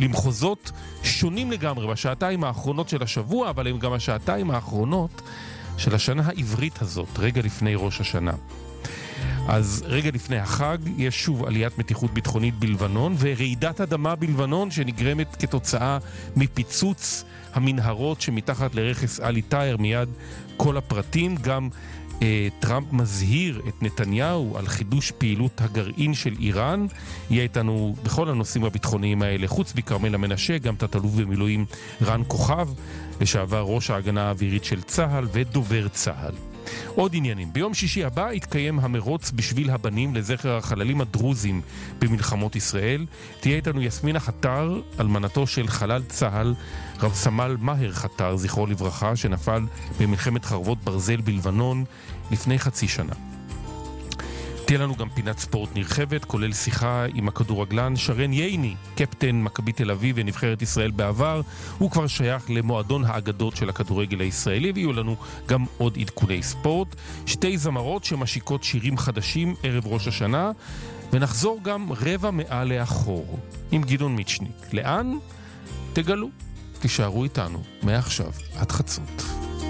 למחוזות שונים לגמרי בשעתיים האחרונות של השבוע, אבל הם גם השעתיים האחרונות של השנה העברית הזאת, רגע לפני ראש השנה. אז רגע לפני החג יש שוב עליית מתיחות ביטחונית בלבנון ורעידת אדמה בלבנון שנגרמת כתוצאה מפיצוץ המנהרות שמתחת לרכס אלי טאייר. מיד כל הפרטים. גם טראמפ מזהיר את נתניהו על חידוש פעילות הגרעין של איראן. יהיה איתנו בכל הנושאים הביטחוניים האלה, חוץ מכרמלה מנשה, גם תת-אלוף במילואים רן כוכב, לשעבר ראש ההגנה האווירית של צה"ל ודובר צה"ל. עוד עניינים. ביום שישי הבא יתקיים המרוץ בשביל הבנים לזכר החללים הדרוזים במלחמות ישראל. תהיה איתנו יסמינה חטר, אלמנתו של חלל צה"ל, רב סמל מאהר חטר, זכרו לברכה, שנפל במלחמת חרבות ברזל בלבנון לפני חצי שנה. תהיה לנו גם פינת ספורט נרחבת, כולל שיחה עם הכדורגלן שרן ייני, קפטן מכבי תל אביב ונבחרת ישראל בעבר. הוא כבר שייך למועדון האגדות של הכדורגל הישראלי, ויהיו לנו גם עוד עדכוני ספורט. שתי זמרות שמשיקות שירים חדשים ערב ראש השנה, ונחזור גם רבע מאה לאחור עם גדעון מיצ'ניק. לאן? תגלו. תישארו איתנו מעכשיו עד חצות.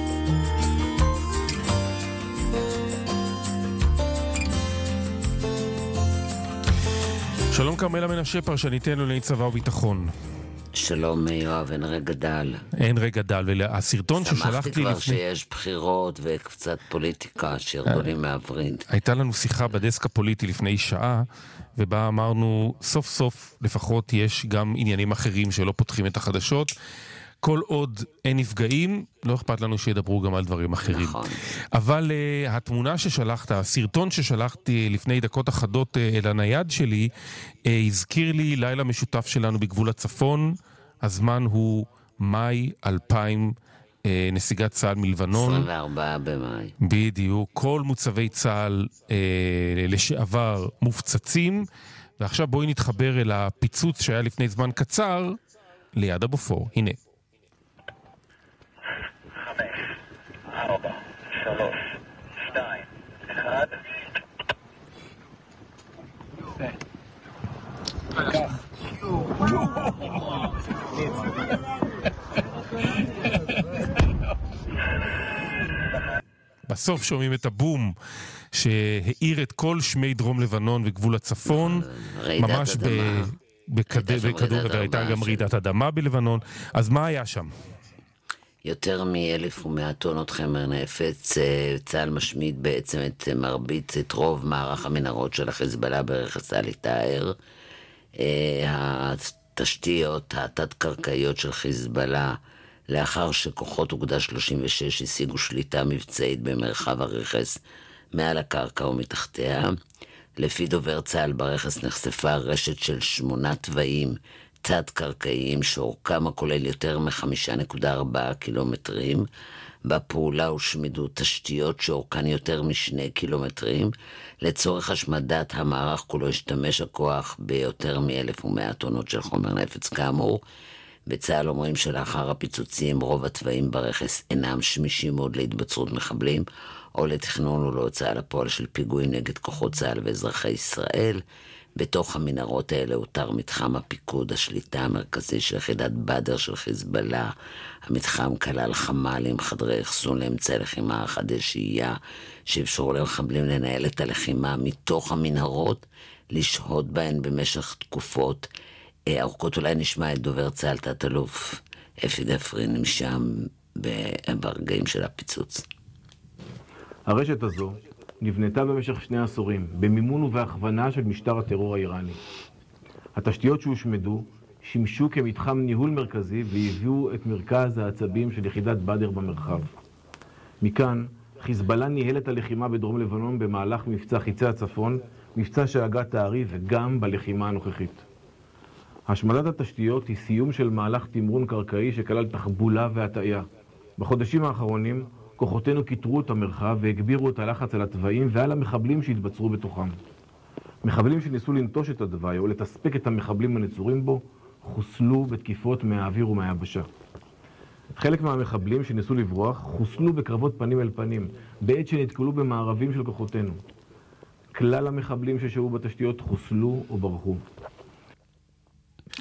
שלום כרמלה מנשה, פרשניתנו לענייני צבא וביטחון. שלום יואב, אין רגע דל. אין רגע דל, והסרטון ששלחתי לפני... שמחתי כבר שיש בחירות וקצת פוליטיקה שירדו לי מהווריד. הייתה לנו שיחה בדסק הפוליטי לפני שעה, ובה אמרנו, סוף סוף לפחות יש גם עניינים אחרים שלא פותחים את החדשות. כל עוד אין נפגעים, לא אכפת לנו שידברו גם על דברים אחרים. נכון. אבל התמונה ששלחת, הסרטון ששלחתי לפני דקות אחדות אל הנייד שלי, הזכיר לי לילה משותף שלנו בגבול הצפון. הזמן הוא מאי 2000, נסיגת צה"ל מלבנון. 24 במאי. בדיוק. כל מוצבי צה"ל לשעבר מופצצים, ועכשיו בואי נתחבר אל הפיצוץ שהיה לפני זמן קצר ליד הבופור. הנה. 5, 4, 3, 2, 1. בסוף שומעים את הבום שהאיר את כל שמי דרום לבנון וגבול הצפון, ממש בכדור, והייתה גם רעידת אדמה בלבנון. אז מה היה שם? יותר מ-1,100 טונות חומר נפץ. צה"ל משמיד בעצם את רוב מערך המנהרות של החיזבאללה ברכס אלי טאייר. התשתיות התת-קרקעיות של חיזבאללה, לאחר שכוחות אוגדה 36 השיגו שליטה מבצעית במרחב הרכס מעל הקרקע ומתחתיה. לפי דובר צה"ל, ברכס נחשפה רשת של 8 תוואים תת-קרקעיים שאורכם הכולל יותר מ5.4 קילומטרים. בפעולה הושמדו תשתיות שאורכן יותר מ2 קילומטרים. לצורך השמדת המערך כולו השתמש הכוח ביותר מ1,100 טונות של חומר נפץ כאמור. בצה"ל אומרים שלאחר הפיצוצים רוב התוואים ברכס אינם שמישים עוד להתבצרות מחבלים או לתכנון או להוצאה לפועל של פיגועים נגד כוחות צה"ל ואזרחי ישראל. בתוך המנהרות האלה הותר מתחם הפיקוד, השליטה המרכזי של יחידת בדר של חיזבאללה. המתחם כלל חמ"ל עם חדרי אחסון לאמצעי לחימה, חדי שהייה שאפשרו למחבלים לנהל את הלחימה מתוך המנהרות, לשהות בהן במשך תקופות ארוכות. אולי נשמע את דובר צה"ל תת-אלוף אפי דפרין משם ברגעים של הפיצוץ. הרשת הזו נבנתה במשך 2 עשורים במימון ובהכוונה של משטר הטרור האיראני. התשתיות שהושמדו שימשו כמתחם ניהול מרכזי והביאו את מרכז העצבים של יחידת בדר במרחב. מכאן חיזבאללה ניהל את הלחימה בדרום לבנון במהלך מבצע חיצי הצפון, מבצע שהגה תארי, וגם בלחימה הנוכחית. השמדת התשתיות היא סיום של מהלך תמרון קרקעי שכלל תחבולה והטעיה. בחודשים האחרונים כוחותינו כיתרו את המרחב והגבירו את הלחץ על התוואים ועל המחבלים שהתבצרו בתוכם. מחבלים שניסו לנטוש את התוואי או לתספק את המחבלים הנצורים בו חוסלו בתקיפות מהאוויר ומהיבשה. חלק מהמחבלים שניסו לברוח חוסלו בקרבות פנים אל פנים בעת שנתקלו במערבים של כוחותינו. כלל המחבלים ששהו בתשתיות חוסלו או ברחו.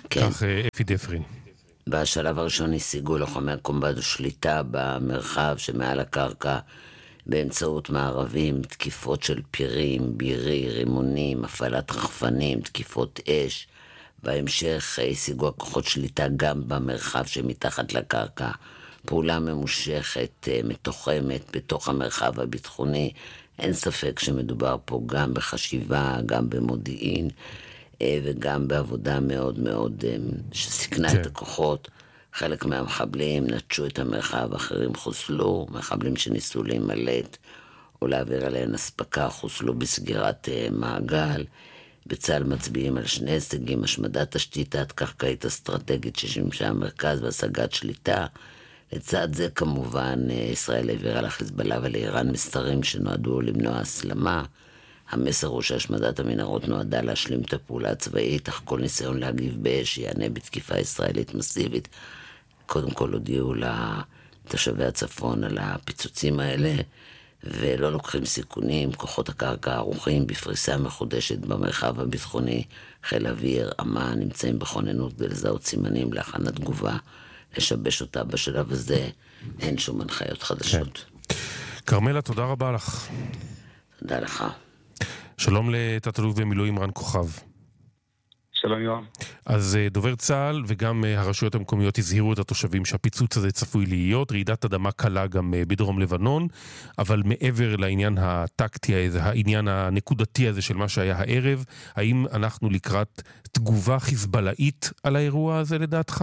כן. כך אפי דפרין. בשלב הראשון השיגו לוחמי הקומבדו שליטה במרחב שמעל הקרקע באמצעות מערבים, תקיפות של פירים, בירי, רימונים, הפעלת רחפנים, תקיפות אש. בהמשך השיגו הכוחות שליטה גם במרחב שמתחת לקרקע. פעולה ממושכת, מתוחמת בתוך המרחב הביטחוני. אין ספק שמדובר פה גם בחשיבה, גם במודיעין, וגם בעבודה מאוד מאוד שסיכנה את הכוחות. חלק מהמחבלים נטשו את המרחב, אחרים חוסלו, מחבלים שניסו להימלט או להעביר עליהן הספקה חוסלו בסגירת מעגל. בצה"ל מצביעים על שני הישגים: השמדת תשתית התת-קרקעית אסטרטגית ששימשה המרכז והשגת שליטה. לצד זה כמובן ישראל העבירה לחיזבאללה ולאיראן מסרים שנועדו למנוע הסלמה. המסר הוא שהשמדת המנהרות נועדה להשלים את הפעולה הצבאית, אך כל ניסיון להגיב באש יענה בתקיפה ישראלית מסיבית. קודם כל הודיעו לתושבי הצפון על הפיצוצים האלה, ולא לוקחים סיכונים. כוחות הקרקע ערוכים בפריסה מחודשת במרחב הביטחוני. חיל אוויר, אמ"ן, נמצאים בכוננות ולזהות סימנים להכנת תגובה. לשבש אותה בשלב הזה, אין שום הנחיות חדשות. קרמלה, תודה רבה לך. תודה לך. שלום לתת-אלוף במילואים רן כוכב. שלום יואב. אז דובר צה"ל וגם הרשויות המקומיות הזהירו את התושבים שהפיצוץ הזה צפוי להיות, רעידת אדמה קלה גם בדרום לבנון, אבל מעבר לעניין הטקטי, העניין הנקודתי הזה של מה שהיה הערב, האם אנחנו לקראת תגובה חיזבאללאית על האירוע הזה לדעתך?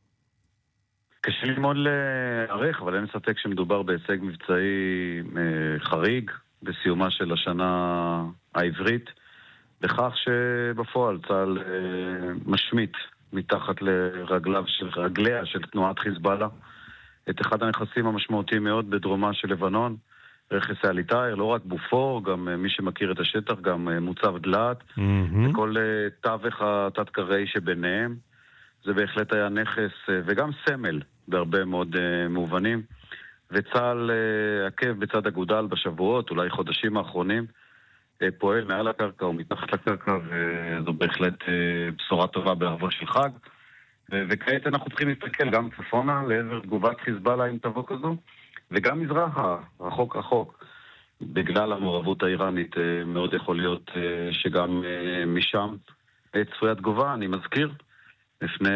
קשה לי מאוד להעריך, אבל אין ספק שמדובר בהישג מבצעי חריג בסיומה של השנה העברית, בכך שבפועל צה"ל משמיט מתחת לרגליה של תנועת חיזבאללה את אחד הנכסים המשמעותיים מאוד בדרומה של לבנון, רכס אל-עטאר, לא רק בופור, גם מי שמכיר את השטח, גם מוצב דלעת, וכל תווך התת-קרקעי שביניהם. זה בהחלט היה נכס וגם סמל בהרבה מאוד מובנים, וצה"ל עקב בצד אגודל בשבועות, אולי חודשים האחרונים, פועל מעל הקרקע או מתחת לקרקע, וזו בהחלט בשורה טובה בערבו של חג. וכעת אנחנו צריכים להתפקל גם צפונה לעבר תגובת חיזבאללה אם תבוא כזו, וגם מזרחה, רחוק, בגלל המעורבות האיראנית מאוד יכול להיות שגם משם צפויה תגובה. אני מזכיר, לפני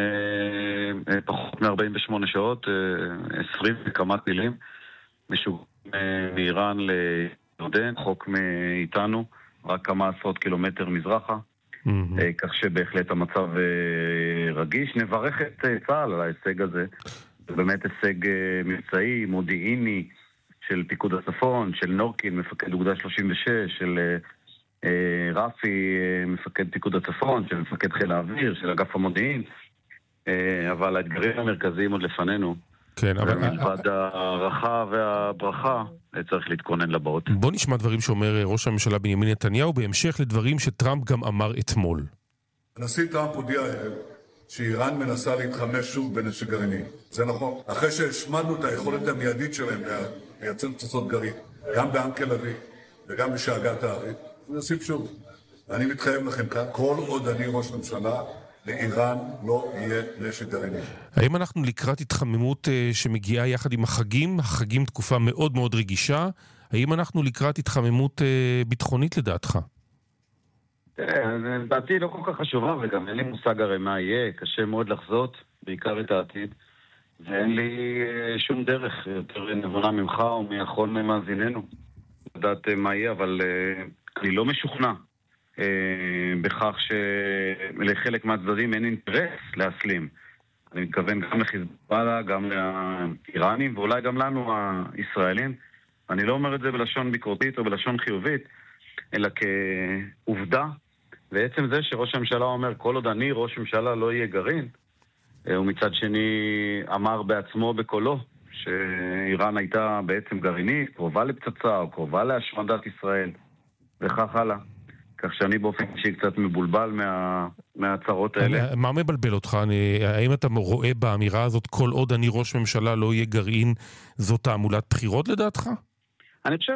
פחות מ-48 שעות, 20 וכמה טילים משוגעים מאיראן לירדן, חוק מאיתנו, רק כמה עשרות קילומטר מזרחה, כך שבהחלט המצב רגיש. נברך את צה"ל על ההישג הזה, זה באמת הישג מבצעי, מודיעיני, של פיקוד הצפון, של נורקין, מפקד אוגדה 36, של רפי, מפקד פיקוד הצפון, של מפקד חיל האוויר, של אגף המודיעין, אבל האתגרים המרכזיים עוד לפנינו. כן, אבל ומלבד הערכה והברכה, צריך להתכונן לבאות. בוא נשמע דברים שאומר ראש הממשלה בנימין נתניהו, בהמשך לדברים שטראמפ גם אמר אתמול. הנשיא טראמפ הודיע שאיראן מנסה להתחמש שוב בנשק גרעיני. זה נכון. אחרי שהשמדנו את היכולת המיידית שלהם לייצר פצצות גרעין, גם באנקל אביב וגם בשאגת הארץ, נשים שוב. אני מתחייב לכם כאן, כל עוד אני ראש ממשלה, לאיראן לא יהיה נשק גרעיני. האם אנחנו לקראת התחממות שמגיעה יחד עם החגים? החגים תקופה מאוד מאוד רגישה. האם אנחנו לקראת התחממות ביטחונית לדעתך? דעתי לא כל כך חשובה, וגם אין לי מושג הרי מה יהיה. קשה מאוד לחזות, בעיקר את העתיד. ואין לי שום דרך יותר נבונה ממך או מאחרון ממאזיננו לדעת מה יהיה, אבל אני לא משוכנע בכך שלחלק מהצדדים אין אינטרס להסלים. אני מתכוון גם לחיזבאללה, גם לאיראנים, ואולי גם לנו הישראלים. אני לא אומר את זה בלשון ביקורתית או בלשון חיובית, אלא כעובדה. ועצם זה שראש הממשלה אומר, כל עוד אני ראש ממשלה לא יהיה גרעין, ומצד שני אמר בעצמו בקולו שאיראן הייתה בעצם גרעינית, קרובה לפצצה או קרובה להשמדת ישראל, וכך הלאה. כך שאני באופן אישי קצת מבולבל מההצהרות האלה. מה מבלבל אותך? האם אתה רואה באמירה הזאת, כל עוד אני ראש ממשלה לא יהיה גרעין, זאת תעמולת בחירות לדעתך? אני חושב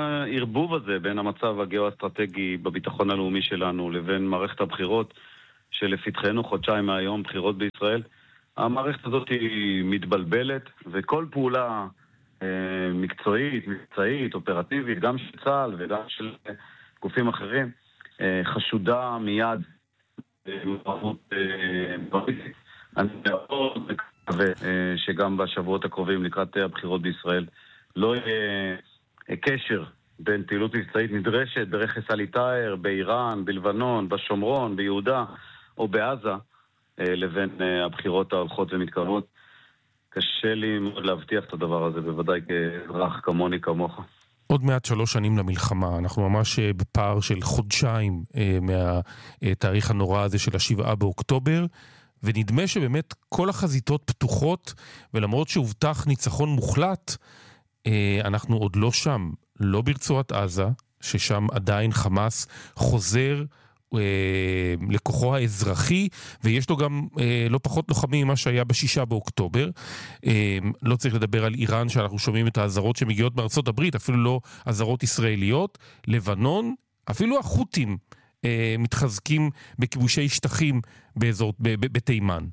שהערבוב הזה בין המצב הגיאו-אסטרטגי בביטחון הלאומי שלנו לבין מערכת הבחירות שלפתחנו חודשיים מהיום בחירות בישראל. המערכת הזאת היא מתבלבלת, וכל פעולה מקצועית, מבצעית, אופרטיבית, גם של צה"ל וגם של גופים אחרים, חשודה מיד במערכות פוליטית. אני מאוד מקווה שגם בשבועות הקרובים לקראת הבחירות בישראל לא יהיה קשר בין פעילות מבצעית נדרשת ברכס אל-עטאר, באיראן, בלבנון, בשומרון, ביהודה או בעזה, לבין הבחירות ההולכות ומתקרבות. קשה לי מאוד להבטיח את הדבר הזה, בוודאי כאזרח כמוני כמוך. עוד מעט 3 שנים למלחמה, אנחנו ממש בפער של חודשיים מהתאריך הנורא הזה של 7 באוקטובר, ונדמה שבאמת כל החזיתות פתוחות, ולמרות שהובטח ניצחון מוחלט, אנחנו עוד לא שם, לא ברצועת עזה, ששם עדיין חמאס חוזר לכוחו האזרחי, ויש לו גם לא פחות לוחמים ממה שהיה ב6 באוקטובר. לא צריך לדבר על איראן, שאנחנו שומעים את האזהרות שמגיעות מארצות הברית, אפילו לא אזהרות ישראליות. לבנון, אפילו החות'ים מתחזקים בכיבושי שטחים באזור, בתימן.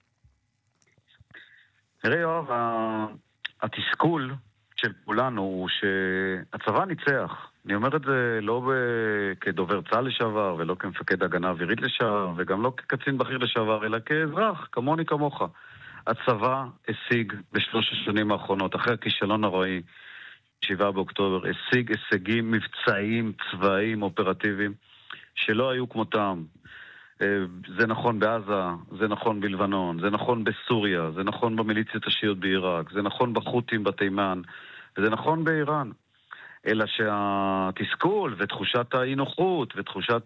תראה יואב, התסכול של כולנו הוא שהצבא ניצח. אני אומר את זה לא כדובר צה"ל לשעבר, ולא כמפקד הגנה אווירית לשעבר, וגם לא כקצין בכיר לשעבר, אלא כאזרח, כמוני כמוך. הצבא השיג ב3 השנים האחרונות, אחרי הכישלון הראי, 7 באוקטובר, השיג הישגים מבצעיים, צבאיים, אופרטיביים, שלא היו כמותם. זה נכון בעזה, זה נכון בלבנון, זה נכון בסוריה, זה נכון במיליציות השיעיות בעיראק, זה נכון בחות'ים בתימן, וזה נכון באיראן. אלא שהתסכול ותחושת האי-נוחות ותחושת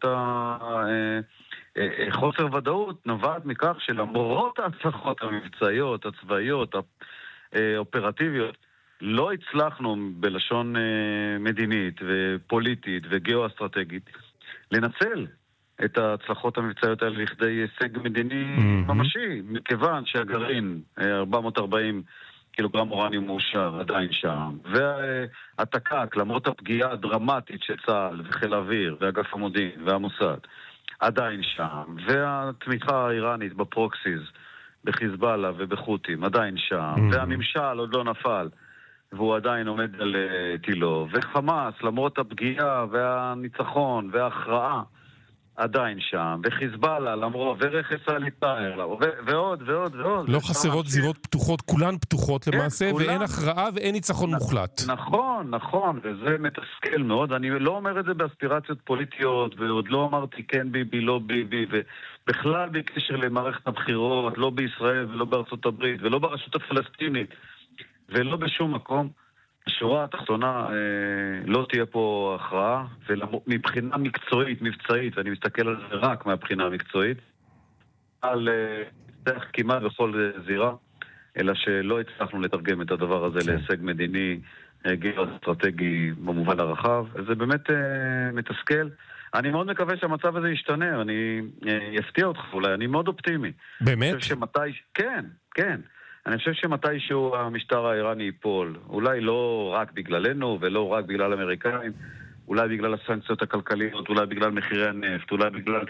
חוסר ודאות נובעת מכך שלמרות ההצלחות המבצעיות, הצבאיות, האופרטיביות, לא הצלחנו בלשון מדינית ופוליטית וגיאו-אסטרטגית לנצל את ההצלחות המבצעיות האלה לכדי הישג מדיני ממשי, מכיוון שהגרעין 440 קילוגרם אורניום מאושר עדיין שם, והתקק, למרות הפגיעה הדרמטית של צה"ל וחיל האוויר ואגף המודיעין והמוסד עדיין שם, והתמיכה האיראנית בפרוקסיז בחיזבאללה ובחות'ים עדיין שם, והממשל עוד לא נפל והוא עדיין עומד על תילו, וחמאס למרות הפגיעה והניצחון וההכרעה עדיין שם, וחיזבאללה למרות, ורכס אל-עטאר, ועוד ועוד ועוד. לא חסרות זירות פתוחות, כולן פתוחות למעשה, ואין הכרעה ואין ניצחון מוחלט. נכון, נכון, וזה מתסכל מאוד. אני לא אומר את זה באספירציות פוליטיות, ועוד לא אמרתי כן ביבי, לא ביבי, ובכלל בקשר למערכת הבחירות, לא בישראל ולא בארצות הברית, ולא ברשות הפלסטינית, ולא בשום מקום. השורה התחתונה לא תהיה פה הכרעה, ומבחינה מקצועית, מבצעית, ואני מסתכל על זה רק מהבחינה המקצועית, על דרך כמעט בכל זירה, אלא שלא הצלחנו לתרגם את הדבר הזה להישג מדיני, גיאו-אסטרטגי במובן הרחב. זה באמת מתסכל. אני מאוד מקווה שהמצב הזה ישתנה, אני אפתיע אותך אולי, אני מאוד אופטימי. באמת? כן, כן. אני חושב שמתישהו המשטר האיראני ייפול, אולי לא רק בגללנו ולא רק בגלל אמריקאים, אולי בגלל הסנקציות הכלכליות, אולי בגלל מחירי הנפט, אולי בגלל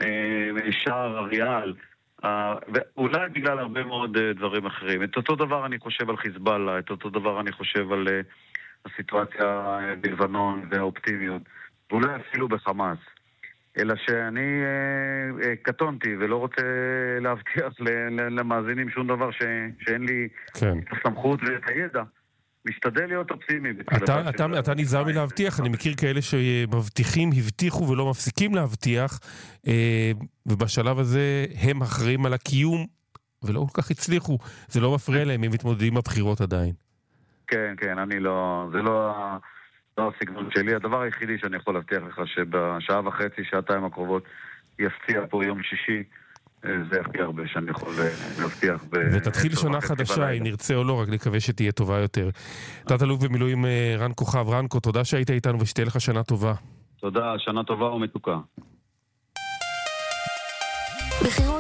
שער הריאל, ואולי בגלל הרבה מאוד דברים אחרים. את אותו דבר אני חושב על חיזבאללה, את אותו דבר אני חושב על הסיטואציה בלבנון והאופטימיות, ואולי אפילו בחמאס. אלא שאני קטונתי ולא רוצה להבטיח למאזינים שום דבר שאין לי את הסמכות ואת הידע. משתדל להיות אופטימי. אתה נזהר מלהבטיח, אני מכיר כאלה שמבטיחים, הבטיחו ולא מפסיקים להבטיח, ובשלב הזה הם אחראים על הקיום, ולא כל כך הצליחו. זה לא מפריע להם, הם מתמודדים עם הבחירות עדיין. כן, כן, זה לא הסגנון שלי. הדבר היחידי שאני יכול להבטיח לך שבשעה וחצי, שעתיים הקרובות, יפציע פה יום שישי, זה הכי הרבה שאני יכול להבטיח. ותתחיל שנה חדשה, אם נרצה או לא, רק נקווה שתהיה טובה יותר. תת-אלוף במילואים רן כוכב. רנקו, תודה שהיית איתנו ושתהיה לך שנה טובה. תודה, שנה טובה ומתוקה. בחירות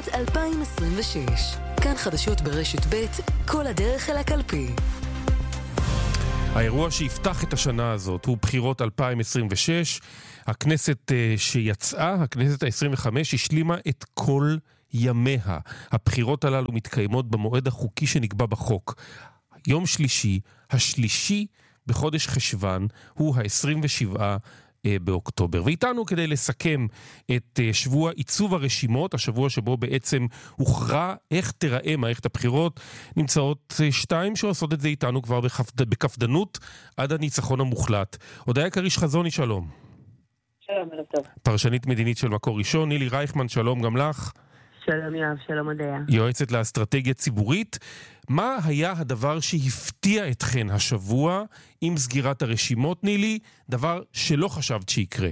2026, כאן חדשות ברשת ב', כל הדרך אל הקלפי. האירוע שיפתח את השנה הזאת הוא בחירות 2026. הכנסת שיצאה, הכנסת ה-25, השלימה את כל ימיה. הבחירות הללו מתקיימות במועד החוקי שנקבע בחוק. יום שלישי, השלישי בחודש חשבן, הוא ה-27 באוקטובר. ואיתנו כדי לסכם את שבוע עיצוב הרשימות, השבוע שבו בעצם הוכרע איך תיראה מערכת הבחירות, נמצאות שתיים שעושות את זה איתנו כבר בקפדנות עד הניצחון המוחלט. הודיה קריש חזוני, שלום. שלום, ערב טוב. פרשנית מדינית של מקור ראשון. נילי רייכמן, שלום גם לך. שלום יואב, שלום הודיה. יועצת לאסטרטגיה ציבורית. מה היה הדבר שהפתיע אתכן השבוע עם סגירת הרשימות, נילי? דבר שלא חשבת שיקרה.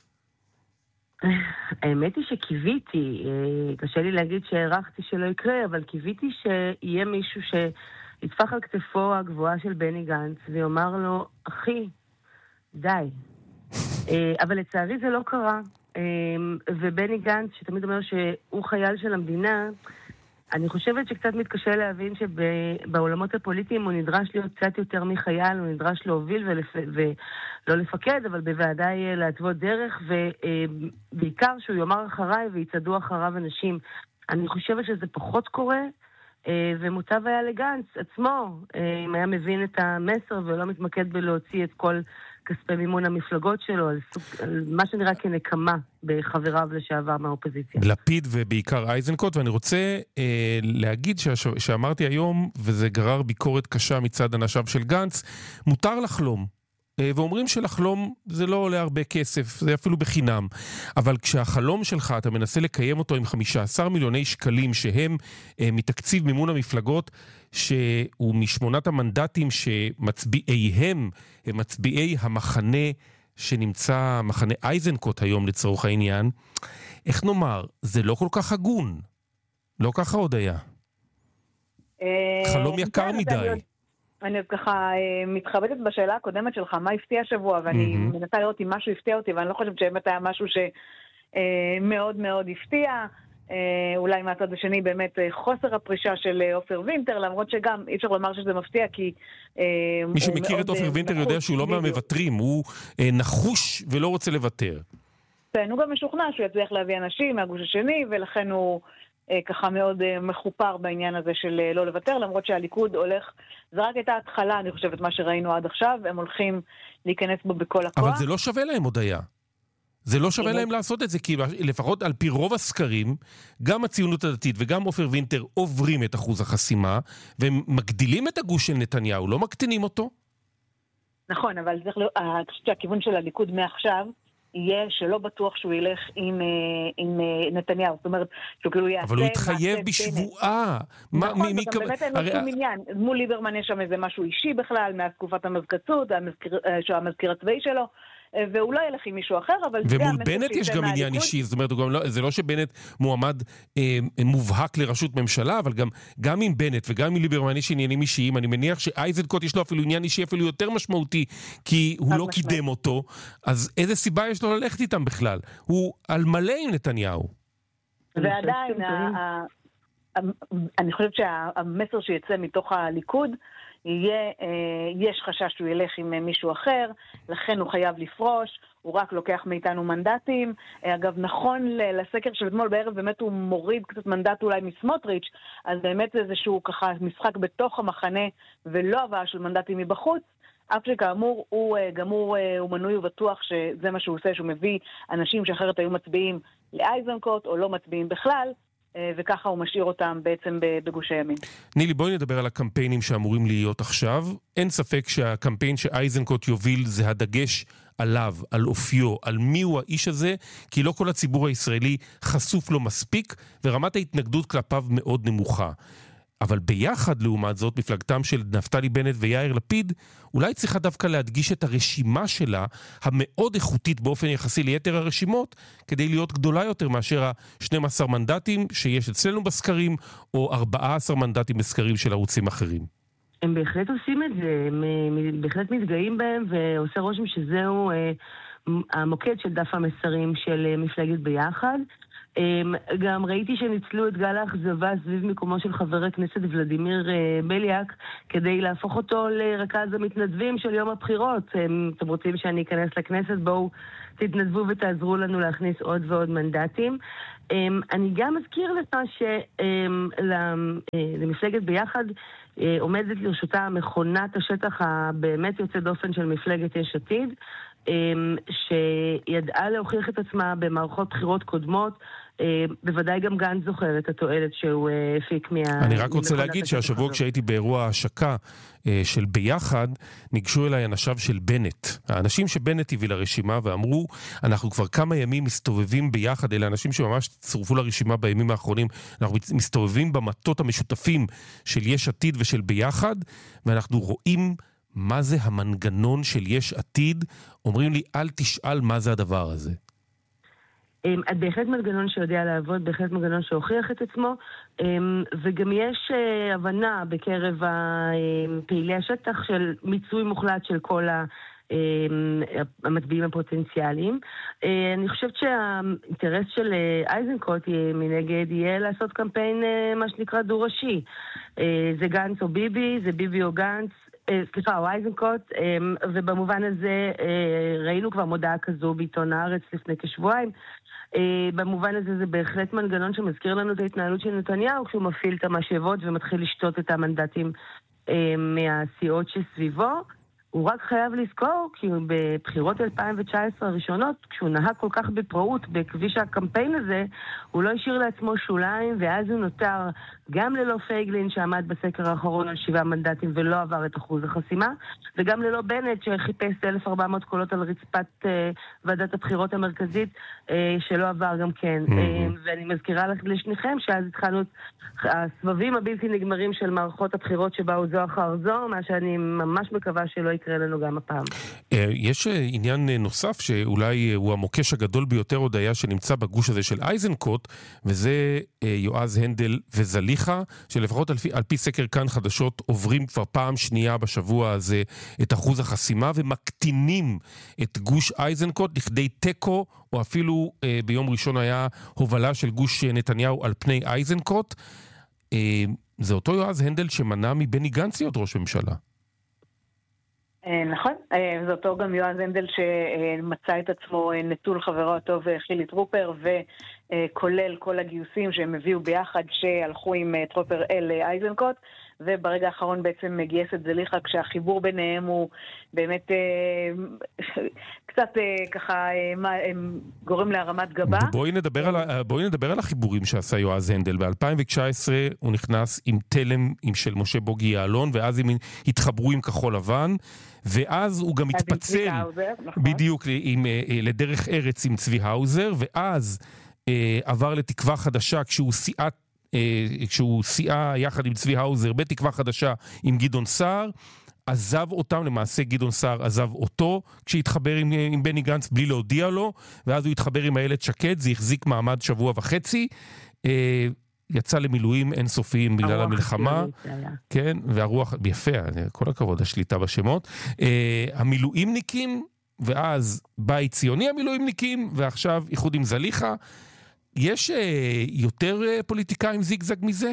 האמת היא שקיוויתי, קשה לי להגיד שהערכתי שלא יקרה, אבל קיוויתי שיהיה מישהו שיטפח על כתפו הגבוהה של בני גנץ ויאמר לו, אחי, די. אבל לצערי זה לא קרה. ובני גנץ, שתמיד אומר שהוא חייל של המדינה, אני חושבת שקצת מתקשה להבין שבעולמות הפוליטיים הוא נדרש להיות קצת יותר מחייל, הוא נדרש להוביל ולא לפקד, אבל בוודאי להתוות דרך, ובעיקר שהוא יאמר אחריי ויצעדו אחריו אנשים. אני חושבת שזה פחות קורה, ומוטב היה לגנץ עצמו, אם היה מבין את המסר ולא מתמקד בלהוציא את כל כספי מימון המפלגות שלו, על מה שנראה כנקמה בחבריו לשעבר מהאופוזיציה. לפיד ובעיקר אייזנקוט, ואני רוצה להגיד שאמרתי היום, וזה גרר ביקורת קשה מצד אנשיו של גנץ, מותר לחלום. ואומרים שלחלום זה לא עולה הרבה כסף, זה אפילו בחינם. אבל כשהחלום שלך, אתה מנסה לקיים אותו עם 15 מיליוני שקלים, שהם מתקציב מימון המפלגות, שהוא משמונת המנדטים שמצביעיהם, הם מצביעי המחנה שנמצא, מחנה אייזנקוט היום לצורך העניין, איך נאמר, זה לא כל כך הגון. לא ככה עוד היה. חלום יקר מדי. אני ככה מתחבטת בשאלה הקודמת שלך, מה הפתיע השבוע, ואני מנסה לראות אם משהו הפתיע אותי, ואני לא חושבת שבאמת היה משהו שמאוד מאוד הפתיע, אולי מהצד השני באמת חוסר הפרישה של אופר וינטר, למרות שגם אי אפשר לומר שזה מפתיע, כי מי שמכיר את אופר וינטר יודע שהוא לא מהמוותרים, הוא נחוש ולא רוצה לוותר. כן, הוא גם משוכנע שהוא יצליח להביא אנשים מהגוש השני, ולכן הוא ככה מאוד מחופר בעניין הזה של לא לוותר, למרות שהליכוד הולך, זה רק הייתה התחלה, אני חושבת, מה שראינו עד עכשיו, הם הולכים להיכנס בו בכל הכוח. אבל זה לא שווה להם הודיה. זה לא שווה להם לעשות את זה, כי לפחות על פי רוב הסקרים, גם הציונות הדתית וגם אופר וינטר עוברים את אחוז החסימה, והם מגדילים את הגוש של נתניהו, לא מקטינים אותו? נכון, אבל אני חושבת שהכיוון של הליכוד מעכשיו, יהיה שלא בטוח שהוא ילך עם נתניהו. זאת אומרת, שהוא כאילו יעשה... אבל הוא התחייב בשבועה. נכון, וגם באמת אין לו שום עניין. מול ליברמן יש שם איזה משהו אישי בכלל, מהתקופת המזכ"צות, המזכיר הצבאי שלו, והוא לא ילך עם מישהו אחר, אבל... ומול בנט יש גם עניין אישי, זאת אומרת, זה לא שבנט מועמד מובהק לראשות ממשלה, אבל גם עם בנט וגם עם ליברמן יש עניינים אישיים, אני מניח שאייזנקוט יש לו אפילו עניין אישי אפילו יותר משמעותי, כי הוא לא קידם אותו, אז איזה סיבה יש לו ללכת איתם בכלל? הוא על מלא עם נתניהו. ועדיין, אני חושבת שהמסר שיצא מתוך הליכוד, יש חשש שהוא ילך עם מישהו אחר, לכן הוא חייב לפרוש, הוא רק לוקח מאיתנו מנדטים. אגב, נכון לסקר של אתמול בערב, באמת הוא מוריד קצת מנדט אולי מסמוטריץ', אז באמת זה איזשהו ככה משחק בתוך המחנה, ולא הבאה של מנדטים מבחוץ, אף שכאמור הוא מנוי ובטוח שזה מה שהוא עושה, שהוא מביא אנשים שאחרת היו מצביעים לאייזנקוט או לא מצביעים בכלל, וככה הוא משאיר אותם בעצם בגוש הימין. נילי, בואי נדבר על הקמפיינים שאמורים להיות עכשיו. אין ספק שהקמפיין שאייזנקוט יוביל זה הדגש עליו, על אופיו, על מי הוא האיש הזה, כי לא כל הציבור הישראלי חשוף לו מספיק, ורמת ההתנגדות כלפיו מאוד נמוכה. אבל ביחד, לעומת זאת, מפלגתם של נפתלי בנט ויאיר לפיד, אולי צריכה דווקא להדגיש את הרשימה שלה, המאוד איכותית באופן יחסי ליתר הרשימות, כדי להיות גדולה יותר מאשר ה-12 מנדטים שיש אצלנו בסקרים, או 14 מנדטים בסקרים של ערוצים אחרים. הם בהחלט עושים את זה, הם בהחלט מתגאים בהם, ועושה רושם שזהו המוקד של דף המסרים של מפלגת ביחד. גם ראיתי שניצלו את גל האכזבה סביב מקומו של חבר הכנסת ולדימיר בליאק, כדי להפוך אותו לרכז המתנדבים של יום הבחירות. אתם רוצים שאני אכנס לכנסת? בואו תתנדבו ותעזרו לנו להכניס עוד ועוד מנדטים. אני גם אזכיר לך שלמפלגת ביחד עומדת לרשותה מכונת השטח הבאמת יוצא דופן של מפלגת יש עתיד, שידעה להוכיח את עצמה במערכות בחירות קודמות. בוודאי גם גנץ זוכר את התועלת שהוא הפיק אני רק רוצה להגיד שהשבוע כשהייתי באירוע ההשקה של ביחד, ניגשו אליי אנשיו של בנט. האנשים שבנט הביא לרשימה ואמרו, אנחנו כבר כמה ימים מסתובבים ביחד, אלה אנשים שממש צורפו לרשימה בימים האחרונים, אנחנו מסתובבים במטות המשותפים של יש עתיד ושל ביחד, ואנחנו רואים מה זה המנגנון של יש עתיד. אומרים לי, אל תשאל מה זה הדבר הזה. בהחלט מנגנון שיודע לעבוד, בהחלט מנגנון שהוכיח את עצמו, וגם יש הבנה בקרב פעילי השטח של מיצוי מוחלט של כל המצביעים הפוטנציאליים. אני חושבת שהאינטרס של אייזנקוט מנגד יהיה לעשות קמפיין מה שנקרא דו-ראשי. זה גנץ או ביבי, זה ביבי או גנץ, סליחה, או אייזנקוט, ובמובן הזה ראינו כבר מודעה כזו בעיתון הארץ לפני כשבועיים. במובן הזה זה בהחלט מנגנון שמזכיר לנו את ההתנהלות של נתניהו כשהוא מפעיל את המשאבות ומתחיל לשתות את המנדטים מהסיעות שסביבו. הוא רק חייב לזכור כי בבחירות 2019 הראשונות, כשהוא נהג כל כך בפראות בכביש הקמפיין הזה, הוא לא השאיר לעצמו שוליים, ואז הוא נותר גם ללא פייגלין שעמד בסקר האחרון על 7 מנדטים ולא עבר את אחוז החסימה, וגם ללא בנט שחיפש 1,400 קולות על רצפת ועדת הבחירות המרכזית שלא עבר גם כן. ואני מזכירה לשניכם שאז התחלנו הסבבים הבלתי נגמרים של מערכות הבחירות שבאו זו אחר זו, מה שאני ממש מקווה שלא יקרה לנו גם הפעם. יש עניין נוסף שאולי הוא המוקש הגדול ביותר עוד היה שנמצא בגוש הזה של אייזנקוט, וזה יועז הנדל וזליחה, שלפחות על פי סקר כאן חדשות עוברים כבר פעם שנייה בשבוע הזה את אחוז החסימה ומקטינים את גוש אייזנקוט לכדי טקו, או אפילו ביום ראשון היה הובלה של גוש נתניהו על פני אייזנקוט. זה אותו יועז הנדל שמנע מבני גנץ להיות ראש ממשלה. נכון, זה אותו גם יועז הנדל שמצא את עצמו נטול חברו הטוב חילי טרופר, וכולל כל הגיוסים שהם הביאו ביחד שהלכו עם טרופר אל אייזנקוט, וברגע האחרון בעצם מגייס את זליחה, כשהחיבור ביניהם הוא באמת קצת ככה גורם להרמת גבה. בואי נדבר על החיבורים שעשה יועז הנדל. ב-2019 הוא נכנס עם תלם של משה בוגי יעלון, ואז הם התחברו עם כחול לבן, ואז הוא גם התפצל בדיוק לדרך ארץ עם צבי האוזר, ואז עבר לתקווה חדשה כשהוא סיעה יחד עם צבי האוזר בתקווה חדשה עם גדעון סער, עזב אותם, למעשה גדעון סער עזב אותו כשהתחבר עם בני גנץ בלי להודיע לו, ואז הוא התחבר עם איילת שקד, זה החזיק מעמד שבוע וחצי, יצא למילואים אינסופיים בגלל המלחמה, כן, והרוח, יפה, כל הכבוד, השליטה בשמות, המילואימניקים, ואז בית ציוני המילואימניקים, ועכשיו איחוד עם זליחה. יש יותר פוליטיקאים זיגזג מזה?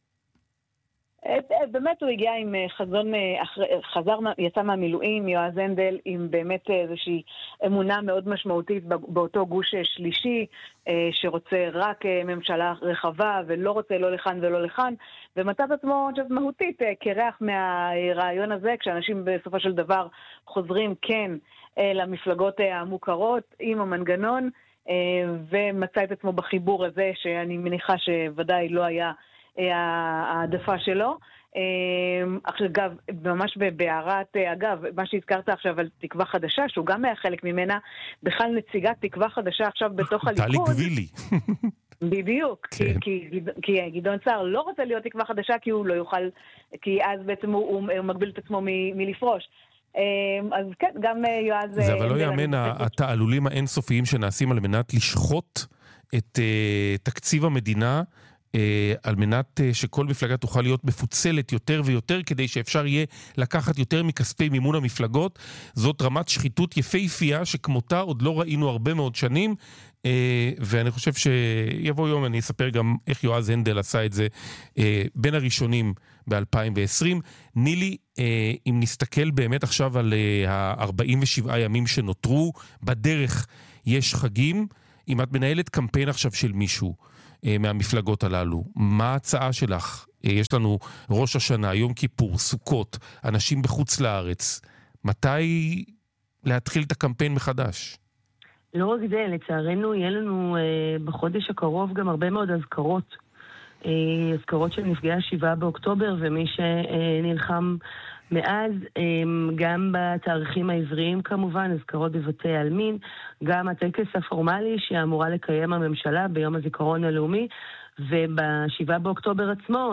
באמת הוא הגיע עם חזון, יצא מהמילואים, יועז הנדל, עם באמת איזושהי אמונה מאוד משמעותית באותו גוש שלישי, שרוצה רק ממשלה רחבה, ולא רוצה לא לכאן ולא לכאן, ומצא את עצמו מהותית קרח מהרעיון הזה, כשאנשים בסופו של דבר חוזרים כן למפלגות המוכרות עם המנגנון, ומצא את עצמו בחיבור הזה, שאני מניחה שוודאי לא היה העדפה שלו. אגב, ממש בהערת, אגב, מה שהזכרת עכשיו על תקווה חדשה, שהוא גם היה חלק ממנה, בכלל נציגת תקווה חדשה עכשיו בתוך הליכוד. טלי גבילי. בדיוק, כי גדעון סער לא רוצה להיות תקווה חדשה, כי הוא לא יוכל, כי אז בעצם הוא מגביל את עצמו מלפרוש. אז כן, גם יועז... זה אבל לא יאמן, התעלולים האינסופיים שנעשים על מנת לשחוט את תקציב המדינה על מנת שכל מפלגה תוכל להיות מפוצלת יותר ויותר, כדי שאפשר יהיה לקחת יותר מכספי מימון המפלגות. זאת רמת שחיתות יפהפייה שכמותה עוד לא ראינו הרבה מאוד שנים, ואני חושב שיבוא יום אני אספר גם איך יועז הנדל עשה את זה בין הראשונים ב-2020. נילי, אם נסתכל באמת עכשיו על ה-47 ימים שנותרו, בדרך יש חגים. אם את מנהלת קמפיין עכשיו של מישהו מהמפלגות הללו, מה ההצעה שלך? יש לנו ראש השנה, יום כיפור, סוכות, אנשים בחוץ לארץ. מתי להתחיל את הקמפיין מחדש? לא רק זה, לצערנו יהיה לנו בחודש הקרוב גם הרבה מאוד אזכרות. אזכרות של נפגעי 7 באוקטובר, ומי שנלחם מאז, גם בתאריכים העבריים כמובן, אזכרות בבתי העלמין, גם הטקס הפורמלי שאמורה לקיים הממשלה ביום הזיכרון הלאומי, וב7 באוקטובר עצמו,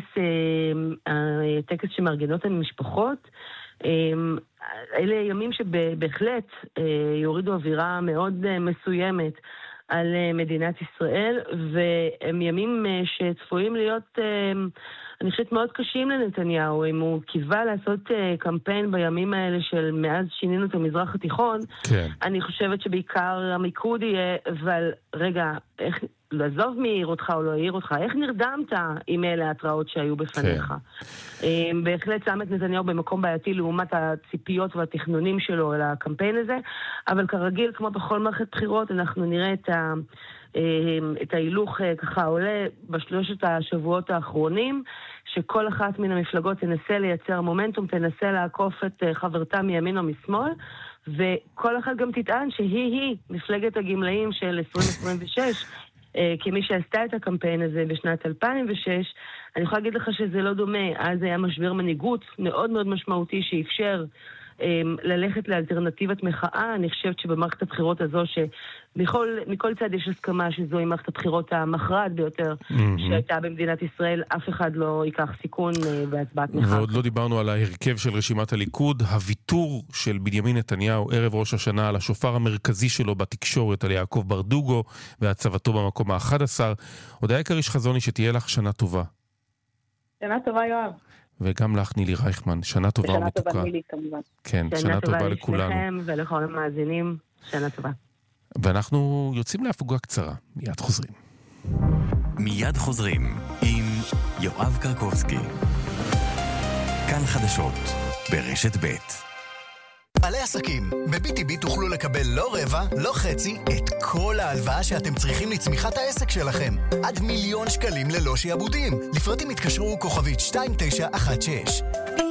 הטקס שמארגנות המשפחות. אלה ימים שבהחלט יורידו אווירה מאוד מסוימת על מדינת ישראל, והם ימים שצפויים להיות, אני חושבת, מאוד קשים לנתניהו. אם הוא קיווה לעשות קמפיין בימים האלה של מאז שינינו את המזרח התיכון, כן. אני חושבת שבעיקר המיקוד יהיה, אבל רגע, איך, לעזוב מי העיר אותך או לא העיר אותך, איך נרדמת עם אלה ההתראות שהיו בפניך? כן. בהחלט שם את נתניהו במקום בעייתי לעומת הציפיות והתכנונים שלו על הקמפיין הזה, אבל כרגיל, כמו בכל מערכת בחירות, אנחנו נראה את ההילוך ככה עולה בשלושת השבועות האחרונים, שכל אחת מן המפלגות תנסה לייצר מומנטום, תנסה לעקוף את חברתה מימין או משמאל, וכל אחת גם תטען שהיא מפלגת הגמלאים של 2026, כמי שעשתה את הקמפיין הזה בשנת 2006, אני יכולה להגיד לך שזה לא דומה. אז היה משבר מנהיגות מאוד מאוד משמעותי שאפשר ללכת לאלטרנטיבת מחאה. אני חושבת שבמערכת הבחירות הזו, שמכל צד יש הסכמה שזוהי מערכת הבחירות המכרעת ביותר שהייתה במדינת ישראל, אף אחד לא ייקח סיכון בהצבעת מחאה. ועוד לא דיברנו על ההרכב של רשימת הליכוד, הוויתור של בנימין נתניהו ערב ראש השנה על השופר המרכזי שלו בתקשורת, על יעקב ברדוגו, והצבתו במקום ה-11. הודיה קריש חזוני, שתהיה לך שנה טובה. שנה טובה, יואב. וגם לך, נילי רייכמן, שנה טובה ומתוקה. שנה טובה, נילי, כמובן. כן, שנה טובה לכולנו. לשניכם ולכל המאזינים, שנה טובה. ואנחנו יוצאים להפוגה קצרה, מיד חוזרים. מיד חוזרים עם יואב קרקובסקי. כאן חדשות, ברשת ב'. בעלי עסקים, ב-BTB תוכלו לקבל לא רבע, לא חצי, את כל ההלוואה שאתם צריכים לצמיחת העסק שלכם. עד 1,000,000 שקלים ללא שיעבודים. לפרטים התקשרו כוכבית 2916.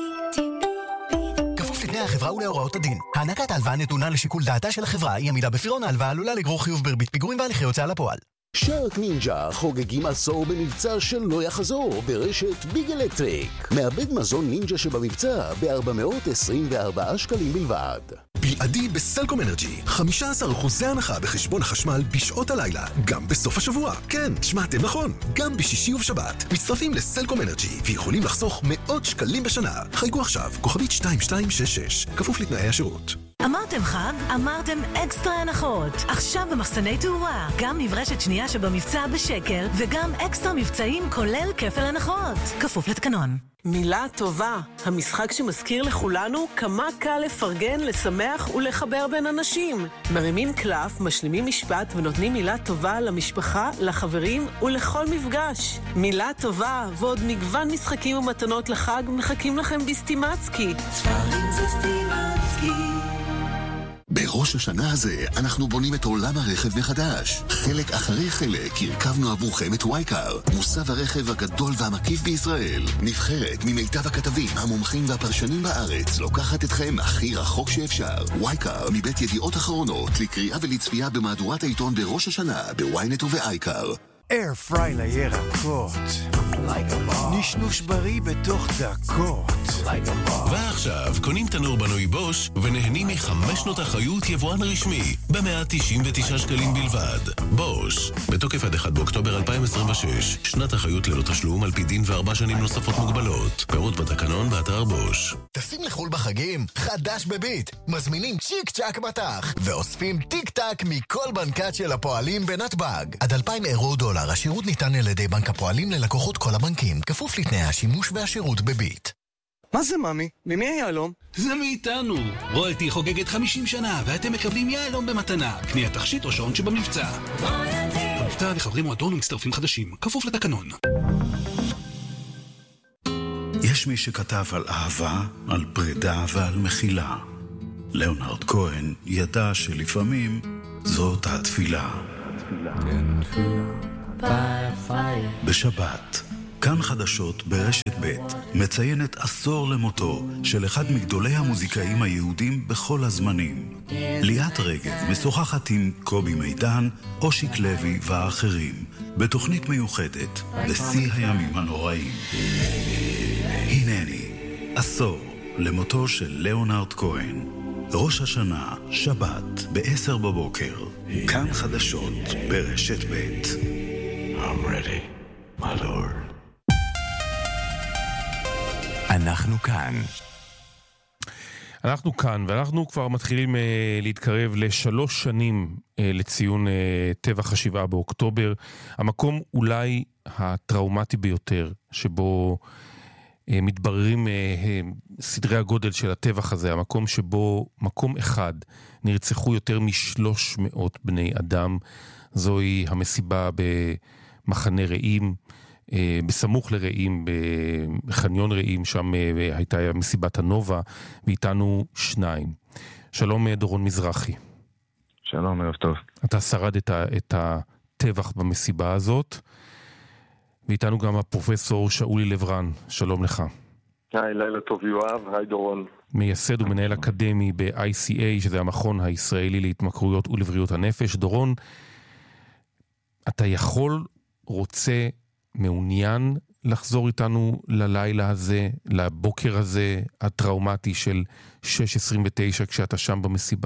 כפוף לתנאי החברה ולהוראות הדין. הענקת ההלוואה נתונה לשיקול דעתה של החברה, היא עמידה בפירעון ההלוואה עלולה לגרור חיוב בריבית פיגורים והליכי הוצאה לפועל. שרק נינג'ה חוגגים עשור במבצע שלא יחזור ברשת ביג אלקטריק. מעבד מזון נינג'ה שבמבצע ב-424 שקלים בלבד. בלעדי בסלקום אנרג'י, 15% הנחה בחשבון החשמל בשעות הלילה, גם בסוף השבוע. כן, שמעתם נכון, גם בשישי ובשבת. מצטרפים לסלקום אנרג'י ויכולים לחסוך מאות שקלים בשנה. חייגו עכשיו, כוכבית 2266, כפוף לתנאי השירות. אמרתם חג? אמרתם אקסטרה הנחות. עכשיו במחסני תאורה, גם נברשת שנייה שבמבצע בשקל, וגם אקסטרה מבצעים כולל כפל הנחות. כפוף לתקנון. מילה טובה, המשחק שמזכיר לכולנו כמה קל לפרגן, לשמח ולחבר בין אנשים. מרימים קלף, משלימים משפט ונותנים מילה טובה למשפחה, לחברים ולכל מפגש. מילה טובה ועוד מגוון משחקים ומתנות לחג מחכים לכם בסטימצקי. ספרים זה סטימצקי. בראש השנה הזה אנחנו בונים את עולם הרכב מחדש. חלק אחרי חלק הרכבנו עבורכם את וייקר, מוסב הרכב הגדול והמקיף בישראל. נבחרת ממיטב הכתבים, המומחים והפרשנים בארץ לוקחת אתכם הכי רחוק שאפשר. וייקר מבית ידיעות אחרונות לקריאה ולצפייה במהדורת העיתון בראש השנה בוויינט ובאייקר. אייר פריי לירקות, נשנוש בריא בתוך דקות. ועכשיו קונים תנור בנוי בוש ונהנים מ5 שנות אחריות יבואן רשמי ב199 שקלים בלבד. בוש, בתוקף עד 1 באוקטובר 2026, שנת אחריות ללא תשלום על פי דין ו4 שנים נוספות מוגבלות. פירוט בתקנון באתר בוש. טסים לחול בחגים? חדש בביט. מזמינים צ'יק צ'ק מטח ואוספים טיק טק מכל בנקת של הפועלים בנתב"ג. עד 2,000 אירו או דולר. השירות ניתן על ידי בנק הפועלים ללקוחות כל הבנקים, כפוף לתנאי השימוש והשירות בביט. מה זה ממי? ממי היהלום? זה מאיתנו. רויאלטי חוגגת 50 שנה ואתם מקבלים יהלום במתנה. קניית תכשיט או שעון שבמבצע. המבצע לחברי מועדון ומצטרפים חדשים, כפוף לתקנון. יש מי שכתב על אהבה, על פרידה ועל מחילה. ליאונרד כהן ידע שלפעמים זאת התפילה. בשבת, כאן חדשות ברשת ב' מציינת עשור למותו של אחד מגדולי המוזיקאים היהודים בכל הזמנים. ליאת רגב משוחחת עם קובי מידן, אושיק לוי והאחרים בתוכנית מיוחדת בשיא הימים הנוראים. הנני, עשור למותו של ליאונרד כהן. ראש השנה, שבת, ב-10 בבוקר. כאן חדשות ברשת ב'. I'm ready, my lord. אנחנו כאן. אנחנו כאן, ואנחנו כבר מתחילים להתקרב ל3 שנים לציון טבח 7 באוקטובר. המקום אולי הטראומטי ביותר, שבו מתבררים סדרי הגודל של הטבח הזה, המקום שבו מקום אחד נרצחו יותר מ300 בני אדם. זוהי המסיבה במחנה רעים, בסמוך לרעים, בחניון רעים, שם הייתה מסיבת הנובה, ואיתנו 2. שלום דורון מזרחי. שלום, ערב טוב. אתה שרדת את הטבח במסיבה הזאת, ואיתנו גם הפרופסור שאולי לברן. שלום לך. היי, לילה טוב יואב, היי דורון. מייסד ומנהל אקדמי ב-ICA, שזה המכון הישראלי להתמכרויות ולבריאות הנפש. דורון, אתה יכול, רוצה, מעוניין לחזור איתנו ללילה הזה, לבוקר הזה הטראומטי של 6:29 כשאתה שם במסיבה?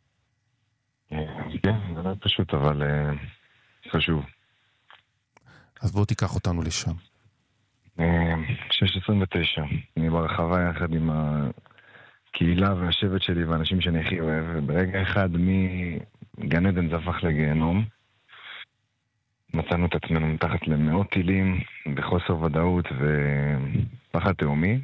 כן, זה לא פשוט, אבל חשוב. אז בוא תיקח אותנו לשם. 6:29, אני ברחבה יחד עם הקהילה והשבט שלי ואנשים שאני הכי אוהב, וברגע אחד מגן עדן זה הפך לגיהנום. מצאנו את עצמנו מתחת למאות טילים, בחוסר ודאות ופחד תאומי.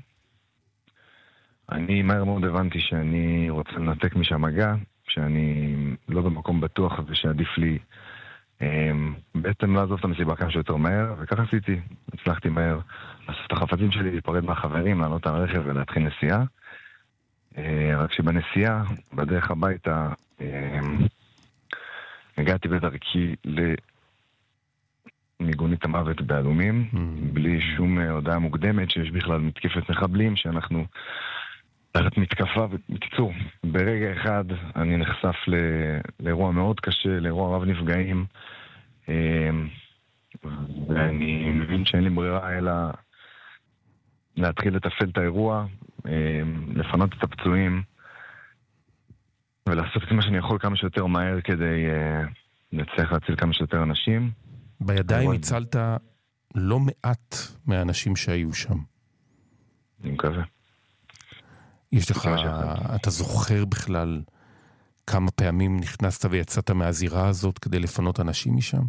אני מהר מאוד הבנתי שאני רוצה לנתק משם מגע, שאני לא במקום בטוח ושעדיף לי בעצם לעזוב את המסיבה כמה שיותר מהר, וכך עשיתי. הצלחתי מהר לעשות את החפצים שלי, להיפרד מהחברים, לעלות על הרכב ולהתחיל נסיעה. רק שבנסיעה, בדרך הביתה, הגעתי בדרכי מיגונית המוות באדומים, בלי שום הודעה מוקדמת שיש בכלל מתקפת מחבלים, שאנחנו תחת מתקפה. ובקיצור, ברגע אחד אני נחשף לאירוע מאוד קשה, לאירוע רב נפגעים, ואני מבין שאין לי ברירה אלא להתחיל לטפל את האירוע, לפנות את הפצועים, ולעשות את מה שאני יכול כמה שיותר מהר כדי להצליח להציל כמה שיותר אנשים. בידיים הצלת לא מעט מהאנשים שהיו שם. אני מקווה. יש לך, אתה זוכר בכלל כמה פעמים נכנסת ויצאת מהזירה הזאת כדי לפנות אנשים משם?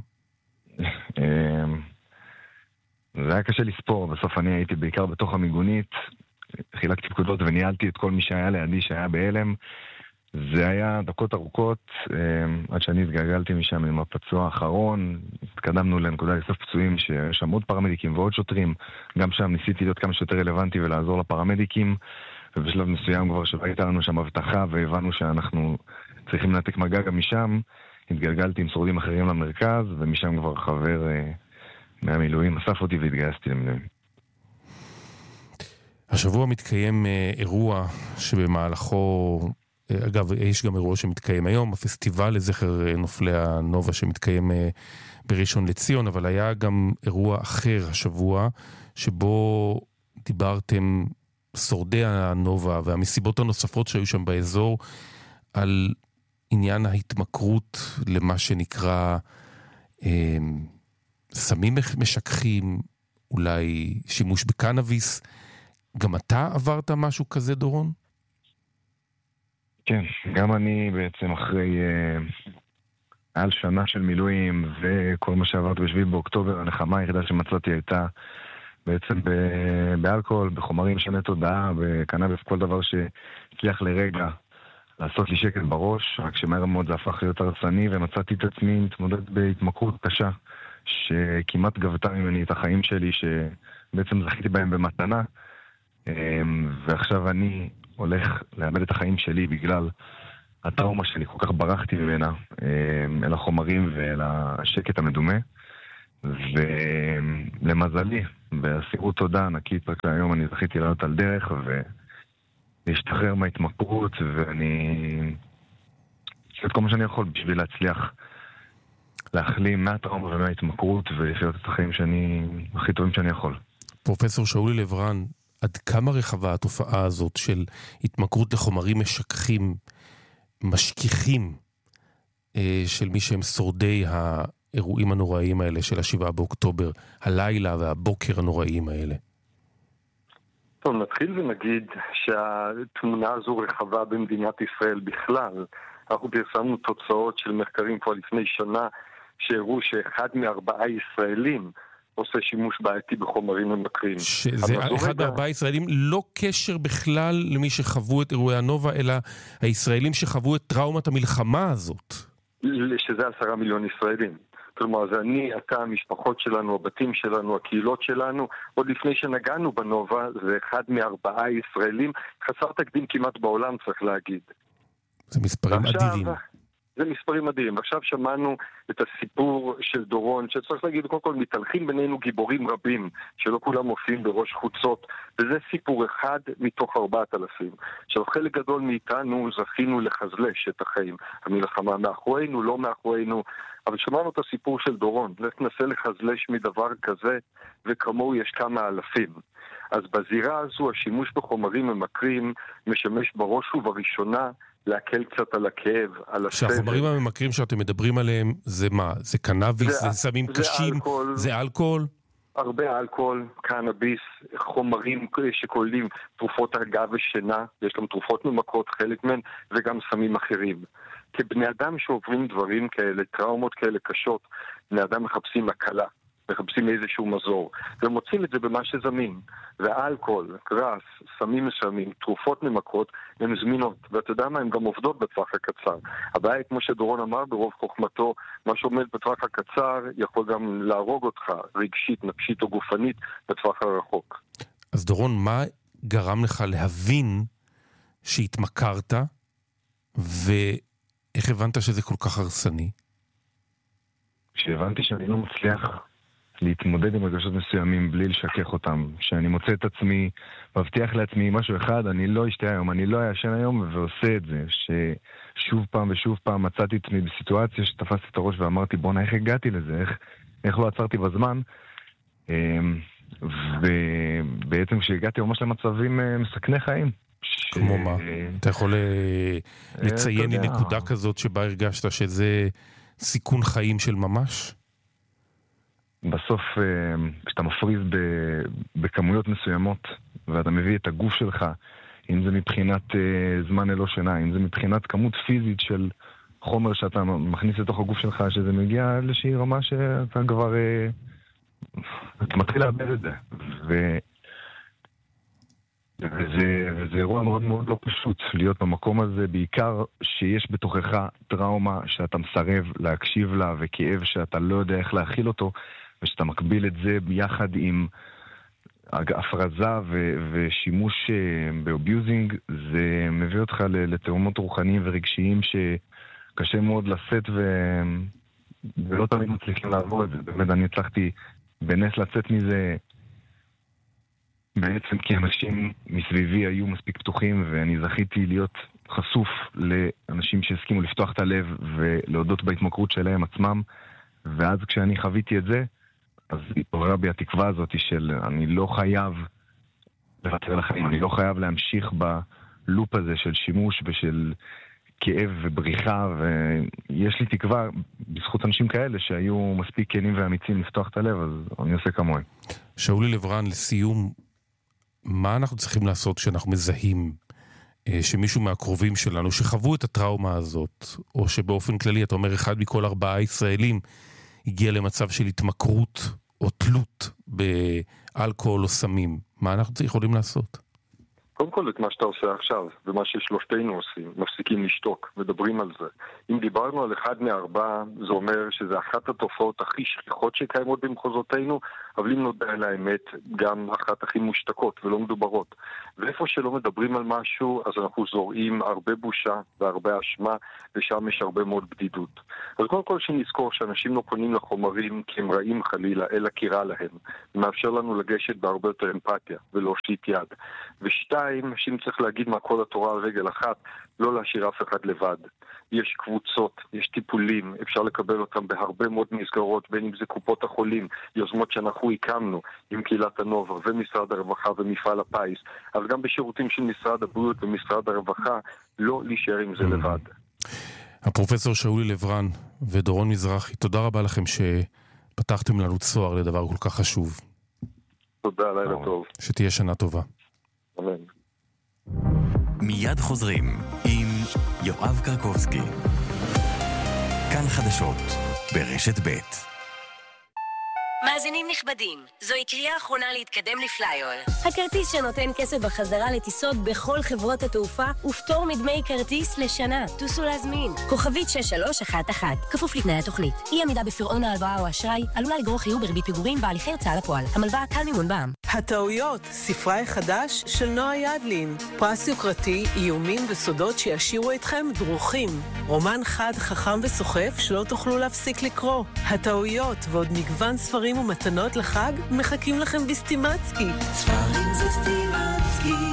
זה היה קשה לספור. בסוף אני הייתי בעיקר בתוך המיגונית, חילקתי פקודות וניהלתי את כל מי שהיה לידי שהיה בהלם. זה היה דקות ארוכות, עד שאני התגלגלתי משם עם הפצוע האחרון, התקדמנו לנקודה לסוף פצועים שיש שם עוד פרמדיקים ועוד שוטרים, גם שם ניסיתי להיות כמה שיותר רלוונטי ולעזור לפרמדיקים, ובשלב מסוים כבר שהייתה לנו שם הבטחה והבנו שאנחנו צריכים לנתק מגע גם משם, התגלגלתי עם שורדים אחרים למרכז, ומשם כבר חבר מהמילואים אסף אותי והתגייסתי למילואים. השבוע מתקיים אירוע שבמהלכו אגב, יש גם אירוע שמתקיים היום, הפסטיבל לזכר נופלי הנובה שמתקיים בראשון לציון, אבל היה גם אירוע אחר השבוע, שבו דיברתם שורדי הנובה והמסיבות הנוספות שהיו שם באזור, על עניין ההתמכרות למה שנקרא סמים משככים, אולי שימוש בקנאביס. גם אתה עברת משהו כזה, דורון? כן, גם אני בעצם אחרי על שנה של מילואים וכל מה שעברתי ב7 באוקטובר, הנחמה היחידה שמצאתי הייתה בעצם באלכוהול, בחומרים משני תודעה, בקנאביס, כל דבר שהצליח לרגע לעשות לי שקט בראש, רק שמהר מאוד זה הפך להיות הרסני, ומצאתי את עצמי מתמודד בהתמכרות קשה, שכמעט גבתה ממני את החיים שלי, שבעצם זכיתי בהם במתנה, ועכשיו אני הולך לאבד את החיים שלי בגלל הטראומה שלי, כל כך ברחתי ממנה, אל החומרים ואל השקט המדומה, ולמזלי, בסירות תודה ענקית, רק היום אני זכיתי לעלות על דרך ולהשתחרר מההתמכרות, ואני עושה את כל מה שאני יכול בשביל להצליח להחלים מהטראומה ומההתמכרות ולחיות את החיים הכי טובים שאני יכול. פרופסור שאולי לברן, עד כמה רחבה התופעה הזאת של התמכרות לחומרים משככים, משכיחים, של מי שהם שורדי האירועים הנוראיים האלה של 7 באוקטובר, הלילה והבוקר הנוראיים האלה? טוב, נתחיל ונגיד שהתמונה הזו רחבה במדינת ישראל בכלל. אנחנו פרסמנו תוצאות של מחקרים כבר לפני שנה, שהראו שאחד מ4 ישראלים עושה שימוש בעייתי בחומרים ממכרים. שזה אחד מ4 ישראלים, לא קשר בכלל למי שחוו את אירועי הנובה, אלא הישראלים שחוו את טראומת המלחמה הזאת. שזה 10 מיליון ישראלים. כלומר, זה אני, אתה, המשפחות שלנו, הבתים שלנו, הקהילות שלנו, עוד לפני שנגענו בנובה, זה אחד מ4 ישראלים, חסר תקדים כמעט בעולם, צריך להגיד. זה מספרים אדירים. זה מספרים אדירים. ועכשיו שמענו את הסיפור של דורון, שצריך להגיד, קודם כל מתהלכים בינינו גיבורים רבים, שלא כולם מופיעים בראש חוצות, וזה סיפור אחד מתוך 4,000. עכשיו, חלק גדול מאיתנו זכינו לחזלש את החיים. המלחמה מאחורינו, לא מאחורינו, אבל שמענו את הסיפור של דורון, תנסה לחזלש מדבר כזה, וכמוהו יש כמה אלפים. אז בזירה הזו, השימוש בחומרים ממכרים משמש בראש ובראשונה להקל קצת על הכאב, על הסבל. שהחומרים הממכרים שאתם מדברים עליהם, זה מה? זה קנאביס? זה סמים קשים? זה אלכוהול? הרבה אלכוהול, קנאביס, חומרים שכוללים תרופות הרגעה ושינה, יש גם תרופות ממכרות, חלק מהן, וגם סמים אחרים. כבני אדם שעוברים דברים כאלה, טראומות כאלה קשות, בני אדם מחפשים הקלה, מחפשים איזשהו מזור, ומוצאים את זה במה שזמין. ואלכוהול, גרס, סמים מסוימים, תרופות ממכרות, הן זמינות, ואתה יודע מה, הן גם עובדות בטווח הקצר. הבעיה, כמו שדורון אמר ברוב חוכמתו, מה שעומד בטווח הקצר יכול גם להרוג אותך, רגשית, נפשית או גופנית, בטווח הרחוק. אז דורון, מה גרם לך להבין שהתמכרת, ואיך הבנת שזה כל כך הרסני? כשהבנתי שאני לא מצליח להתמודד עם רגשות מסוימים בלי לשכח אותם, שאני מוצא את עצמי, מבטיח לעצמי משהו אחד, אני לא אשתה היום, אני לא אשן היום, ועושה את זה, ששוב פעם ושוב פעם מצאתי את עצמי בסיטואציה שתפסתי את הראש ואמרתי, בוא'נה, איך הגעתי לזה, איך לא עצרתי בזמן, ובעצם כשהגעתי ממש למצבים מסכני חיים. כמו מה? אתה יכול לציין לי נקודה כזאת שבה הרגשת שזה סיכון חיים של ממש? בסוף, כשאתה מפריז בכמויות מסוימות, ואתה מביא את הגוף שלך, אם זה מבחינת זמן ללא שינה, אם זה מבחינת כמות פיזית של חומר שאתה מכניס לתוך הגוף שלך, שזה מגיע לאיזושהי רמה שאתה כבר אתה מתחיל לאבד את זה. וזה אירוע מאוד מאוד לא פשוט להיות במקום הזה, בעיקר שיש בתוכך טראומה שאתה מסרב להקשיב לה, וכאב שאתה לא יודע איך להכיל אותו, ושאתה מקביל את זה ביחד עם הפרזה ושימוש באביוזינג, זה מביא אותך לתאומות רוחניים ורגשיים שקשה מאוד לשאת, ולא תמיד מצליחים לעבור את זה. באמת אני הצלחתי בנס לצאת מזה בעצם כי אנשים מסביבי היו מספיק פתוחים, ואני זכיתי להיות חשוף לאנשים שהסכימו לפתוח את הלב ולהודות בהתמכרות שלהם עצמם, ואז כשאני חוויתי את זה, אז התעוררה בי התקווה הזאת של אני לא חייב לוותר לחיים, אני לא חייב להמשיך בלופ הזה של שימוש ושל כאב ובריחה, ויש לי תקווה בזכות אנשים כאלה שהיו מספיק כנים ואמיצים לפתוח את הלב, אז אני עושה כמוהם. שאולי לברן, לסיום, מה אנחנו צריכים לעשות כשאנחנו מזהים שמישהו מהקרובים שלנו שחוו את הטראומה הזאת, או שבאופן כללי, אתה אומר, 1 מכל 4 ישראלים הגיע למצב של התמכרות או תלות באלכוהול או סמים? מה אנחנו יכולים לעשות? קודם כל את מה שאתה עושה עכשיו, ומה ששלושתנו עושים, מפסיקים לשתוק, מדברים על זה. אם דיברנו על 1 מ-4, זה אומר שזה אחת התופעות הכי שכיחות שקיימות במחוזותינו, אבל אם נודע על האמת, גם אחת הכי מושתקות ולא מדוברות. ואיפה שלא מדברים על משהו, אז אנחנו זורעים הרבה בושה והרבה אשמה, ושם יש הרבה מאוד בדידות. אז קודם כל שנזכור שאנשים לא פונים לחומרים כי הם רעים חלילה, אלא כי רע להם. מאפשר לנו לגשת בהרבה יותר אמפתיה ולהושיט יד. ושתיים, שאם צריך להגיד מה כל התורה על רגל אחת, לא להשאיר אף אחד לבד. יש קבוצות, יש טיפולים, אפשר לקבל אותם בהרבה מאוד מסגרות, בין אם זה קופות החולים, יוזמות שאנחנו הקמנו עם קהילת הנובר ומשרד הרווחה ומפעל הפיס, אבל גם בשירותים של משרד הבריאות ומשרד הרווחה, לא להישאר עם זה לבד. הפרופסור שאולי לברן ודורון מזרחי, תודה רבה לכם שפתחתם לנו צוהר לדבר כל כך חשוב. תודה, לילה טוב. שתהיה שנה טובה. אמן. מיד חוזרים עם יואב קרקובסקי. כאן חדשות ברשת ב'. מאזינים נכבדים, זוהי קריאה אחרונה להתקדם לפלייר. הכרטיס שנותן כסף בחזרה לטיסות בכל חברות התעופה ופטור מדמי כרטיס לשנה. טוסו להזמין. כוכבית 6311. כפוף לתנאי התוכנית. אי עמידה בפירעון ההלוואה או האשראי עלולה לגרור חיוב בריבית פיגורים בהליכי הוצאה לפועל. המלווה קל מימון בע"מ. הטעויות, ספרי חדש של נועה ידלין. פרס יוקרתי, איומים וסודות שישאירו אתכם דרוכים. רומן חד, חכם וסוחף שלא תוכלו להפסיק לקרוא. הטעויות ועוד מגוון ספרים ומתנות לחג מחכים לכם בסטימצקי. ספרים זה סטימצקי.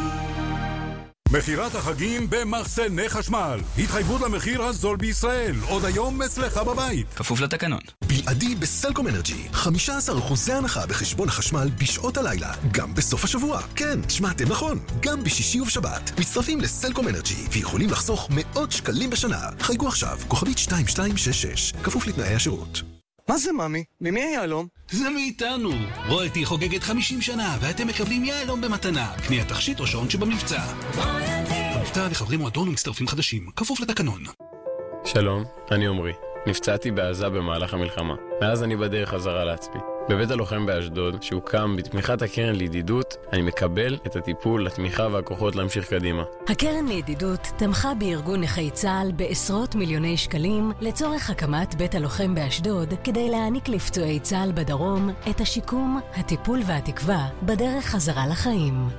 מחירת החגים במחסני חשמל. התחייבות למחיר הזול בישראל. עוד היום אצלך בבית. כפוף לתקנון. בלעדי בסלקום אנרג'י. 15% הנחה בחשבון החשמל בשעות הלילה. גם בסוף השבוע. כן, שמעתם נכון. גם בשישי ובשבת. מצטרפים לסלקום אנרג'י ויכולים לחסוך מאות שקלים בשנה. חייגו עכשיו. כוכבית 2266. כפוף לתנאי השירות. מה זה ממי? ממי היהלום? זה מאיתנו. רויאלטי חוגגת 50 שנה ואתם מקבלים יהלום במתנה. קניית תכשיט או שעון שבמבצע. המבצע לחברים מועדון ומצטרפים חדשים. כפוף לתקנון. שלום, אני עומרי. נפצעתי בעזה במהלך המלחמה. מאז אני בדרך חזרה לעצמי. בבית הלוחם באשדוד, שהוקם בתמיכת הקרן לידידות, אני מקבל את הטיפול, התמיכה והכוחות להמשיך קדימה. הקרן לידידות תמכה בארגון נכי צה"ל בעשרות מיליוני שקלים לצורך הקמת בית הלוחם באשדוד, כדי להעניק לפצועי צה"ל בדרום את השיקום, הטיפול והתקווה בדרך חזרה לחיים.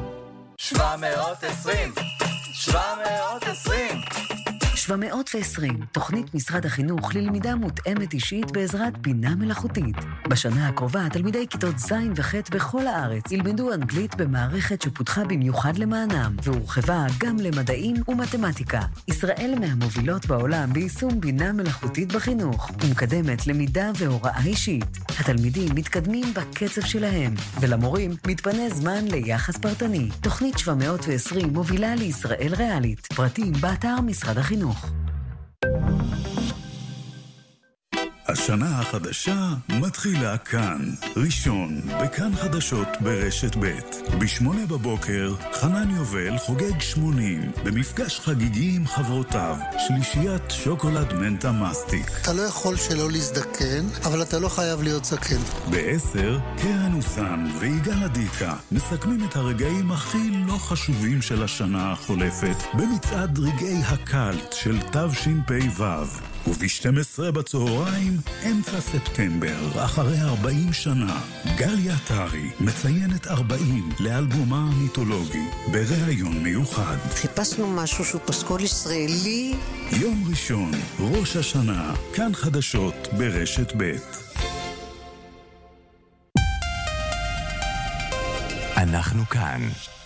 720 720, תוכנית משרד החינוך ללמידה מותאמת אישית בעזרת בינה מלאכותית. בשנה הקרובה, תלמידי כיתות ז' וח' בכל הארץ ילמדו אנגלית במערכת שפותחה במיוחד למענם, והורחבה גם למדעים ומתמטיקה. ישראל מהמובילות בעולם ביישום בינה מלאכותית בחינוך, ומקדמת למידה והוראה אישית. התלמידים מתקדמים בקצב שלהם, ולמורים מתפנה זמן ליחס פרטני. תוכנית 720 מובילה לישראל ריאלית. פרטים באתר משרד החינוך. השנה החדשה מתחילה כאן. ראשון, בכאן חדשות ברשת ב'. ב8 בבוקר, חנן יובל חוגג 80, במפגש חגיגי עם חברותיו, שלישיית שוקולד מנטה מסטיק. אתה לא יכול שלא להזדקן, אבל אתה לא חייב להיות זקן. ב10, קרן אוסן ויגאל אדיקה מסכמים את הרגעים הכי לא חשובים של השנה החולפת, במצעד רגעי הקלט של תשפ"ו. וב-12 בצהריים, אמצע ספטמבר, אחרי 40 שנה, גליה טרי מציינת 40 לאלבומה המיתולוגי, בראיון מיוחד. חיפשנו משהו שהוא פסקול ישראלי. יום ראשון, ראש השנה, כאן חדשות ברשת ב'. אנחנו כאן.